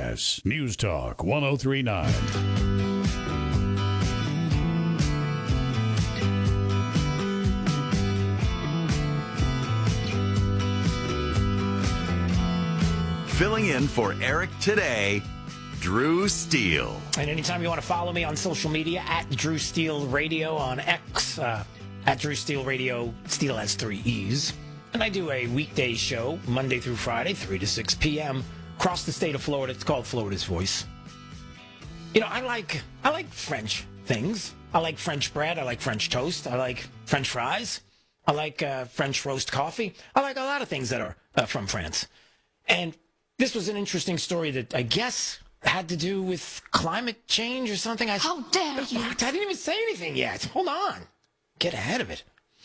WNS News Talk 1039. Filling in for Eric today, Drew Steele. And anytime you want to follow me on social media, at Drew Steele Radio on X, at Drew Steele Radio, Steele has 3 E's. And I do a weekday show, Monday through Friday, 3 to 6 p.m., across the state of Florida. It's called Florida's Voice. You know, I like French things. I like French bread. I like French toast. I like French fries. I like French roast coffee. I like a lot of things that are from France. And this was an interesting story that I guess had to do with climate change or something. How dare you? I didn't even say anything yet. Hold on. Get ahead of it.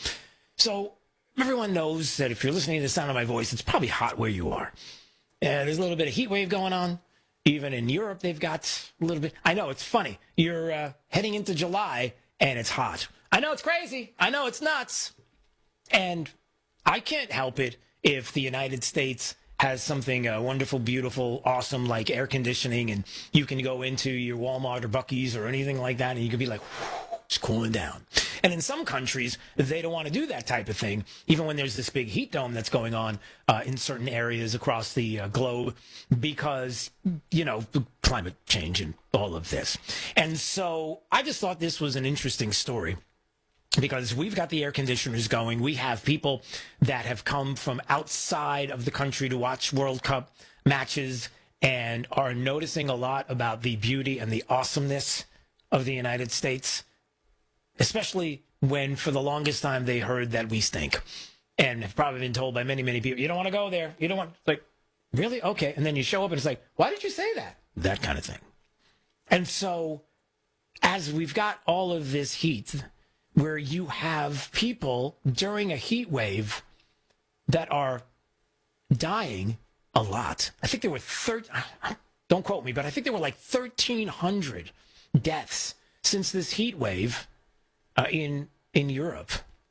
So everyone knows that if you're listening to the sound of my voice, it's probably hot where you are. There's a little bit of heat wave going on. Even in Europe, they've got a little bit. I know, it's funny. You're heading into July, and it's hot. I know it's crazy. I know it's nuts. And I can't help it if the United States has something wonderful, beautiful, awesome, like air conditioning, and you can go into your Walmart or Buc-ee's or anything like that, and you can be like, it's cooling down. And in some countries, they don't want to do that type of thing, even when there's this big heat dome that's going on in certain areas across the globe because, you know, climate change and all of this. And so I just thought this was an interesting story, because we've got the air conditioners going. We have people that have come from outside of the country to watch World Cup matches and are noticing a lot about the beauty and the awesomeness of the United States, especially when for the longest time they heard that we stink and have probably been told by many, many people, you don't want to go there. You don't want, like, really? Okay. And then you show up and it's like, why did you say that? That kind of thing. And so as we've got all of this heat, where you have people during a heat wave that are dying a lot. I think there were don't quote me, but I think there were like 1,300 deaths since this heat wave in Europe.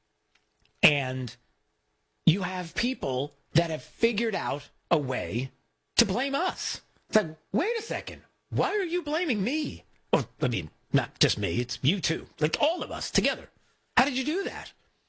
And you have people that have figured out a way to blame us. It's like, wait a second, why are you blaming me? Well, I mean, not just me, it's you too. Like all of us together. How did you do that?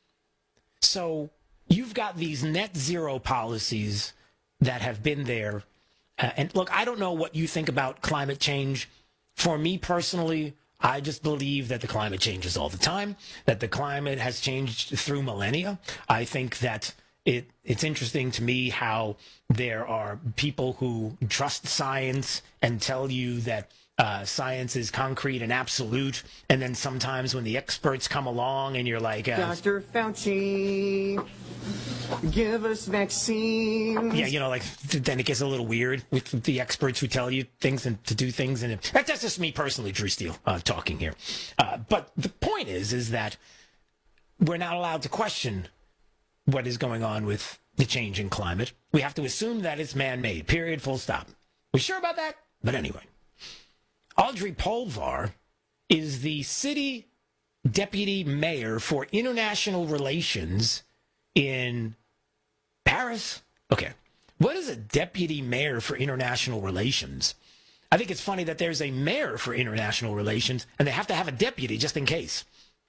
So you've got these net zero policies that have been there. And look, I don't know what you think about climate change. For me personally, I just believe that the climate changes all the time, that the climate has changed through millennia. I think that it's interesting to me how there are people who trust science and tell you that science is concrete and absolute, and then sometimes when the experts come along and you're like, Dr. Fauci, give us vaccines. Yeah, you know, like, then it gets a little weird with the experts who tell you things and to do things. And that's just me personally, Drew Steele, talking here. But the point is that we're not allowed to question what is going on with the change in climate. We have to assume that it's man-made, period, full stop. We sure about that? But anyway. Audrey Polvar is the city deputy mayor for international relations in Paris. Okay. What is a deputy mayor for international relations? I think it's funny that there's a mayor for international relations and they have to have a deputy just in case.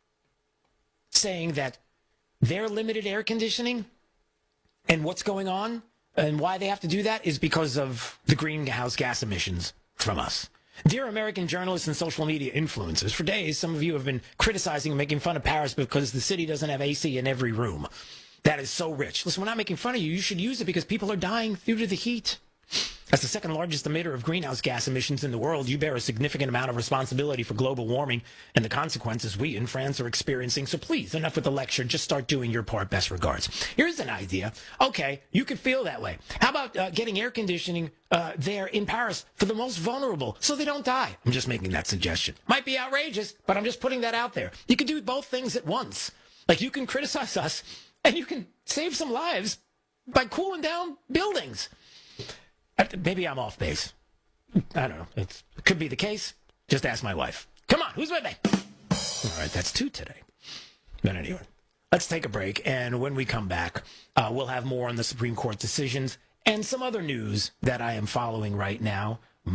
Saying that their limited air conditioning and what's going on and why they have to do that is because of the greenhouse gas emissions from us. Dear American journalists and social media influencers, for days, some of you have been criticizing and making fun of Paris because the city doesn't have AC in every room. That is so rich. Listen, we're not making fun of you. You should use it because people are dying due to the heat. As the second largest emitter of greenhouse gas emissions in the world, you bear a significant amount of responsibility for global warming and the consequences we in France are experiencing. So please, enough with the lecture. Just start doing your part. Best regards. Here's an idea. Okay, you could feel that way. How about getting air conditioning there in Paris for the most vulnerable so they don't die? I'm just making that suggestion. Might be outrageous, but I'm just putting that out there. You can do both things at once. Like, you can criticize us and you can save some lives by cooling down buildings. Maybe I'm off base. I don't know. It could be the case. Just ask my wife. Come on, who's with me? All right, that's 2 today. But anyway, let's take a break. And when we come back, we'll have more on the Supreme Court decisions and some other news that I am following right now.